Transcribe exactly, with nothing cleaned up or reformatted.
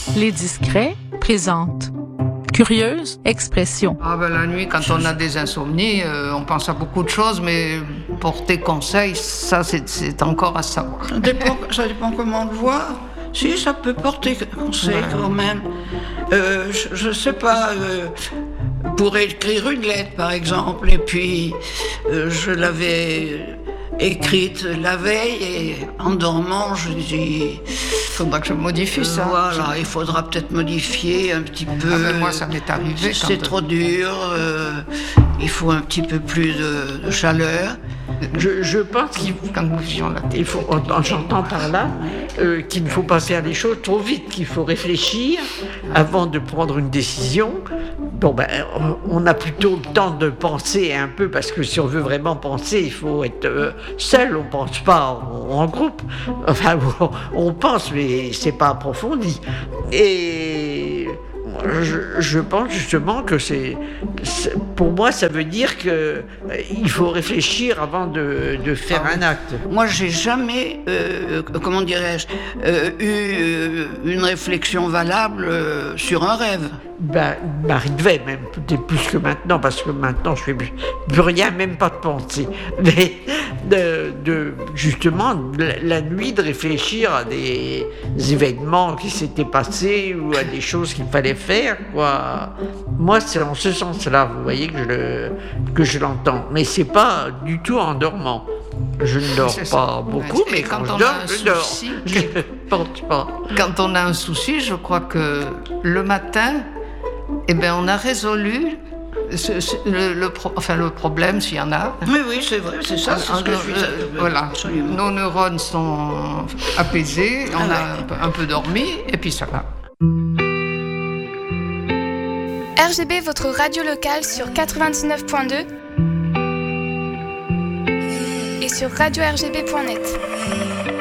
Les Discrets présentent Curieuse expression. Ah ben, la nuit, quand on a des insomnies, euh, on pense à beaucoup de choses, mais porter conseil, ça, c'est, c'est encore à savoir. Ça dépend, ça dépend comment on le voit. Si, ça peut porter conseil ouais. quand même. Euh, je ne sais pas, euh, pour écrire une lettre, par exemple, et puis euh, je l'avais écrite la veille, et en dormant, je dis... Il faudra que je modifie ça. Voilà, il faudra peut-être modifier un petit peu. Ah ben moi, ça m'est arrivé. C'est quand trop dur, euh, il faut un petit peu plus de, de chaleur. Je, je pense qu'il faut, quand nous visions la il faut, j'entends par là euh, qu'il ne faut pas faire les choses trop vite, qu'il faut réfléchir avant de prendre une décision. Bon ben, on a plutôt le temps de penser un peu, parce que si on veut vraiment penser, il faut être euh, seul, on pense pas en, en groupe. Enfin, on, on pense, mais c'est pas approfondi. Et je, je pense justement que c'est, c'est, pour moi, ça veut dire que euh, il faut réfléchir avant de, de faire ah, un acte. Moi, j'ai jamais, euh, comment dirais-je, euh, eu une réflexion valable euh, sur un rêve. Ben, il m'arrivait même, peut-être plus que maintenant, parce que maintenant je fais plus, plus rien, même pas de pensée. Mais de, de justement, la, la nuit, de réfléchir à des événements qui s'étaient passés ou à des choses qu'il fallait faire, quoi. Moi, c'est en ce sens-là, vous voyez, que je, le, que je l'entends. Mais c'est pas du tout en dormant. Je ne dors c'est pas ça. beaucoup, mais, mais quand, quand je dors, je dors. Souci, je ne pense pas. Quand on a un souci, je crois que le matin, eh ben, on a résolu ce, ce, le, le, pro, enfin, le problème, s'il y en a. Oui, oui, c'est vrai, c'est ça. C'est en, ce que en, je suis, euh, voilà. Absolument. Nos neurones sont apaisés, on ah, a ouais. un peu dormi, et puis ça va. R G B, votre radio locale sur quatre-vingt-dix-neuf point deux et sur radio r g b point net.